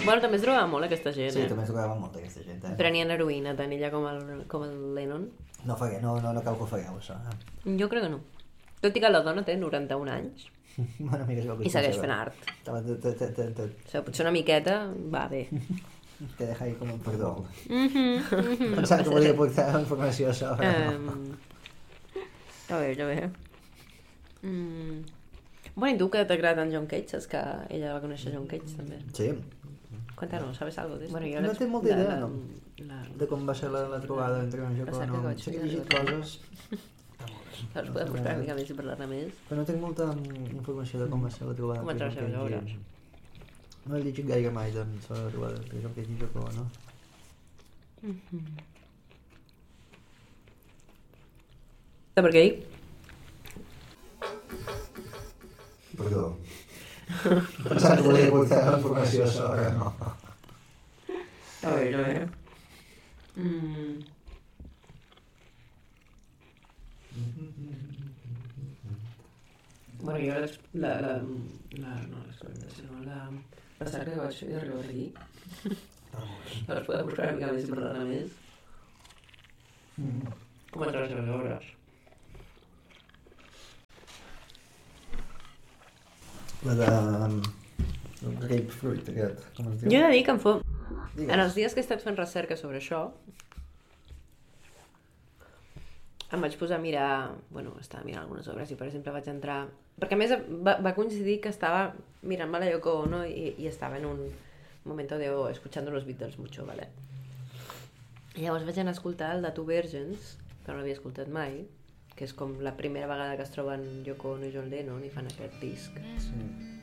Bueno, també es drogava molt aquesta gent, Sí, també es drogava molt aquesta gent, Prenien heroïna, tant ella com el Lennon. No cal que ho fagueu, això. Jo crec que no. Tot i que la dona té 91 anys. Bueno, mira, es veu que I segueix fent art. O sigui, potser una miqueta va bé. Te deja ahí com un perdó. Pensava que volia portar informació a sobre. Ja ve. Bueno, i tu que t'agrada en John Cage, saps que ella va conèixer John Cage també? Sí. Cuéntanos, ¿sabes algo de eso? Bueno, no tinc molta idea, no? De com va ser la trobada entre en Yoko Ono. Sé que he llegit coses... Saps, podem buscar una mica més i parlar-ne més. Però no tinc molta informació de com va ser la trobada entre John Cage i... No he llegit gaire mai doncs, la trobada entre John Cage i Yoko Ono. Per què dic? Perdó. Pensava que volia portar informació a sobre, no. A veure. Bueno, jo la sacra que vaig fer d'arribar aquí. Llavors podem buscar una mica més i parlar-ne més. Com et trobes les obres? La de... grapefruit, aquest, com es diu? Jo he de dir que en els dies que he estat fent recerca sobre això, em vaig posar a mirar... Bueno, estava mirant algunes obres i, per exemple, vaig entrar... Perquè, a més, va coincidir que estava mirant-me la Yoko Ono i estava en un momento de escuchando los Beatles mucho, ¿vale? I llavors vaig anar a escoltar el de Two Virgins, que no l'havia escoltat mai, que és com la primera vegada que es troben Yoko Ono i John Lennon i fan aquest disc. Sí.